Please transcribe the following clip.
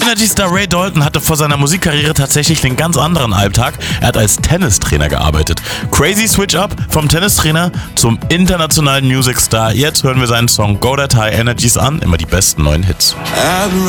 Energy-Star Ray Dalton hatte vor seiner Musikkarriere tatsächlich einen ganz anderen Alltag. Er hat als Tennistrainer gearbeitet. Crazy Switch Up vom Tennistrainer zum internationalen Music-Star. Jetzt hören wir seinen Song Go That High Energies an. Immer die besten neuen Hits.